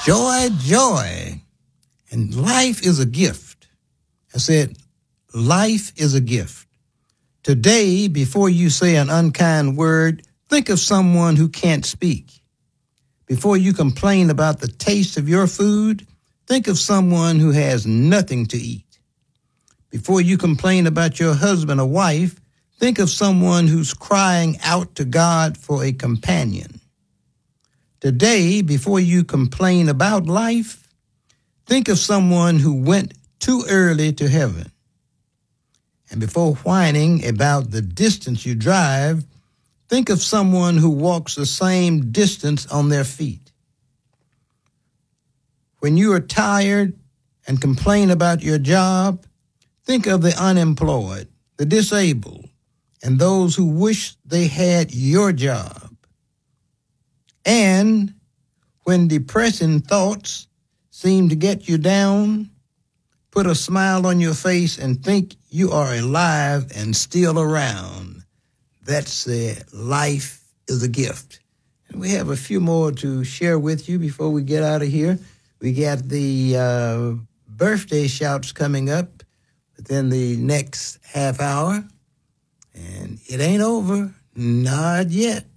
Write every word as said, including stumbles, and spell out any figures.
Joy, joy. And life is a gift. I said, life is a gift. Today, before you say an unkind word, think of someone who can't speak. Before you complain about the taste of your food, think of someone who has nothing to eat. Before you complain about your husband or wife, think of someone who's crying out to God for a companion. Today, before you complain about life, think of someone who went too early to heaven. And before whining about the distance you drive, think of someone who walks the same distance on their feet. When you are tired and complain about your job, think of the unemployed, the disabled, and those who wish they had your job. And when depressing thoughts seem to get you down, put a smile on your face and think you are alive and still around. That's uh, life is a gift. And we have a few more to share with you before we get out of here. We got the uh, birthday shouts coming up within the next half hour. And it ain't over. Not yet.